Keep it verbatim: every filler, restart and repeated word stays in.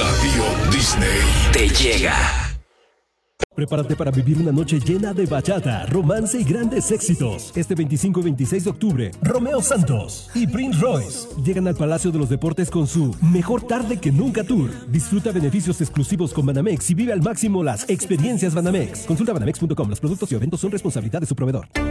Radio Disney te llega. Prepárate para vivir una noche llena de bachata, romance y grandes éxitos. Este veinticinco y veintiséis de octubre, Romeo Santos y Prince Royce llegan al Palacio de los Deportes con su Mejor Tarde que Nunca Tour. Disfruta beneficios exclusivos con Banamex y vive al máximo las experiencias Banamex. Consulta banamex punto com. Los productos y eventos son responsabilidad de su proveedor.